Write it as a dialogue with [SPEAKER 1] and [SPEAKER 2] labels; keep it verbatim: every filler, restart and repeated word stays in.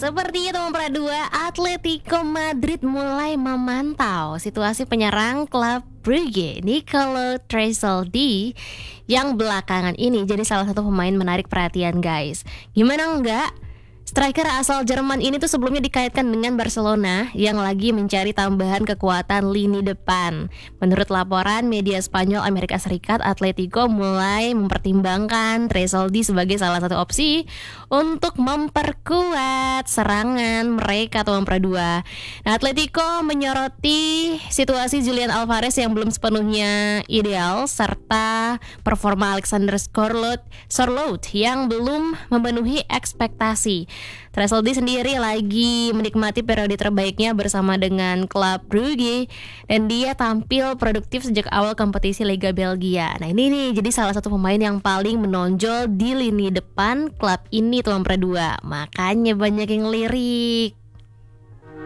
[SPEAKER 1] seperti itu Mempra dua, Atletico Madrid mulai memantau situasi penyerang klub Brugge Nicolo Tresoldi yang belakangan ini jadi salah satu pemain menarik perhatian guys. Gimana enggak? Striker asal Jerman ini tuh sebelumnya dikaitkan dengan Barcelona yang lagi mencari tambahan kekuatan lini depan. Menurut laporan media Spanyol Amerika Serikat, Atletico mulai mempertimbangkan Tresoldi sebagai salah satu opsi untuk memperkuat serangan mereka atau Mempra dua. Nah, Atletico menyoroti situasi Julian Alvarez yang belum sepenuhnya ideal serta performa Alexander Sørloth Sørloth yang belum memenuhi ekspektasi. Tresoldi sendiri lagi menikmati periode terbaiknya bersama dengan klub Brugge dan dia tampil produktif sejak awal kompetisi Liga Belgia. Nah ini nih jadi salah satu pemain yang paling menonjol di lini depan klub ini tuh Mempra dua. Makanya banyak yang lirik.